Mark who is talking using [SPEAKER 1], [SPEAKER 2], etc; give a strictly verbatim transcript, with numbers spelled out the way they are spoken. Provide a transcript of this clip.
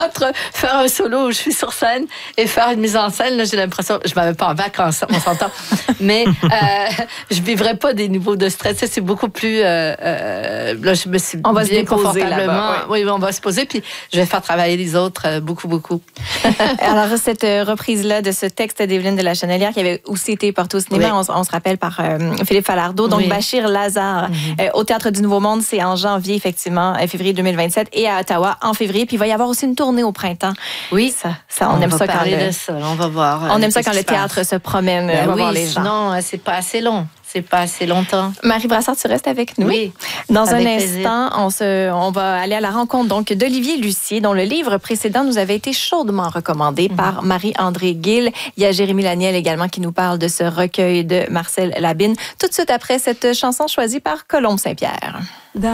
[SPEAKER 1] Entre faire un solo où je suis sur scène et faire une mise en scène, là, j'ai l'impression, je m'avais pas en vacances, on s'entend, mais euh, je vivrais pas des niveaux de stress. Ça, c'est beaucoup plus. Euh, euh, là, je me suis
[SPEAKER 2] on va
[SPEAKER 1] bien
[SPEAKER 2] se confortablement.
[SPEAKER 1] là-bas, oui. oui, on va se poser, puis je vais faire travailler les autres euh, beaucoup, beaucoup.
[SPEAKER 2] Alors, cette reprise-là de ce texte d'Evelyne de la Chenelière qui avait aussi été porté au cinéma, oui. on, on se rappelle par euh, Philippe Falardeau, donc oui. Bachir Lazare, mm-hmm. euh, au Théâtre du Nouveau Monde, c'est en janvier, effectivement, février deux mille vingt-sept, et à Ottawa en février, puis il va y avoir aussi une tournée au printemps.
[SPEAKER 1] Oui,
[SPEAKER 2] ça, ça on, on aime
[SPEAKER 1] va
[SPEAKER 2] ça
[SPEAKER 1] parler
[SPEAKER 2] quand le,
[SPEAKER 1] de ça, on va voir.
[SPEAKER 2] On aime ça quand le théâtre passe. se promène,
[SPEAKER 1] ben
[SPEAKER 2] on va
[SPEAKER 1] oui,
[SPEAKER 2] voir les gens.
[SPEAKER 1] Non, c'est pas assez long. C'est pas assez longtemps.
[SPEAKER 2] Marie Brassard, tu restes avec nous.
[SPEAKER 1] Oui.
[SPEAKER 2] Dans un
[SPEAKER 1] plaisir.
[SPEAKER 2] instant, on, se, on va aller à la rencontre donc d'Olivier Lucier, dont le livre précédent nous avait été chaudement recommandé mm-hmm. par Marie-André Gill. Il y a Jérémy Laniel également qui nous parle de ce recueil de Marcel Labine. Tout de suite après cette chanson choisie par Colombe Saint-Pierre.